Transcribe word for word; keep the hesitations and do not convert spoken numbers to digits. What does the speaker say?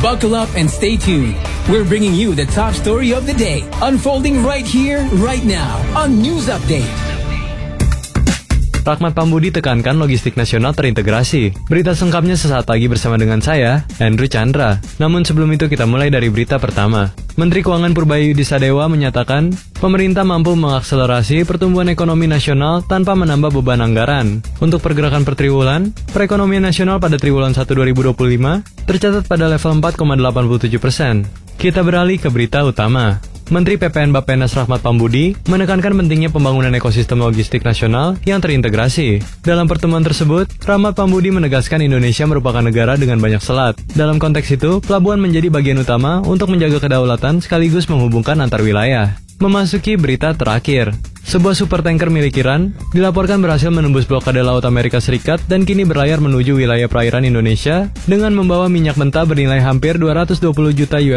Buckle up and stay tuned. We're bringing you the top story of the day, unfolding right here, right now, on News Update. Rahmat Pambudi tekankan logistik nasional terintegrasi. Berita selengkapnya sesaat lagi bersama dengan saya, Andrew Chandra. Namun sebelum itu kita mulai dari berita pertama. Menteri Keuangan Purbaya Sadewa menyatakan, pemerintah mampu mengakselerasi pertumbuhan ekonomi nasional tanpa menambah beban anggaran. Untuk pergerakan per triwulan, perekonomian nasional pada triwulan satu dua ribu dua puluh lima tercatat pada level empat koma delapan tujuh persen. Kita beralih ke berita utama. Menteri P P N Bappenas Rahmat Pambudi menekankan pentingnya pembangunan ekosistem logistik nasional yang terintegrasi. Dalam pertemuan tersebut, Rahmat Pambudi menegaskan Indonesia merupakan negara dengan banyak selat. Dalam konteks itu, pelabuhan menjadi bagian utama untuk menjaga kedaulatan sekaligus menghubungkan antar wilayah. Memasuki berita terakhir. Sebuah supertanker milik Iran dilaporkan berhasil menembus blokade Laut Amerika Serikat dan kini berlayar menuju wilayah perairan Indonesia dengan membawa minyak mentah bernilai hampir dua ratus dua puluh juta U S